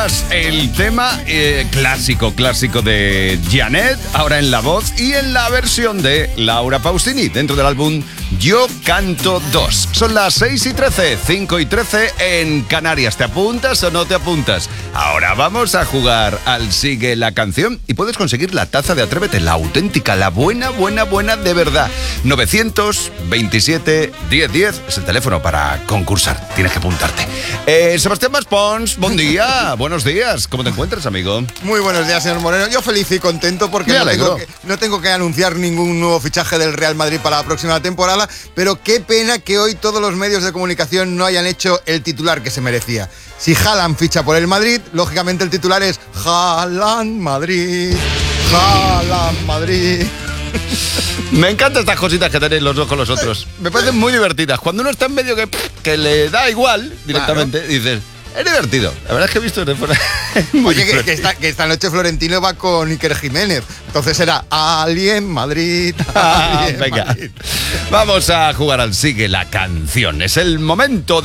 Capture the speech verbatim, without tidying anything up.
El tema eh, clásico, clásico de Janet, ahora en la voz y en la versión de Laura Pausini, dentro del álbum Yo Canto dos. Son las seis y trece, cinco y trece en Canarias. ¿Te apuntas o no te apuntas? Ahora vamos a jugar al Sigue la Canción y puedes conseguir la taza de Atrévete, la auténtica, la buena, buena, buena de verdad. novecientos veintisiete diez diez es el teléfono para concursar. Tienes que apuntarte. Eh, Sebastián Maspons, buen día. Buenos días. ¿Cómo te encuentras, amigo? Muy buenos días, señor Moreno. Yo feliz y contento porque no tengo, que, no tengo que anunciar ningún nuevo fichaje del Real Madrid para la próxima temporada, pero qué pena que hoy todos los medios de comunicación no hayan hecho el titular que se merecía. Si Haaland ficha por el Madrid, lógicamente el titular es Haaland Madrid, Haaland Madrid. Me encantan estas cositas que tenéis los dos con los otros. Me parecen muy divertidas. Cuando uno está en medio que, que le da igual directamente, claro, dices... Es divertido. La verdad es que he visto de fuera. Oye, que, que, esta, que esta noche Florentino va con Iker Jiménez. Entonces será Alguien Madrid. Ah, venga. Madrid. Vamos a jugar al Sigue la Canción. Es el momento de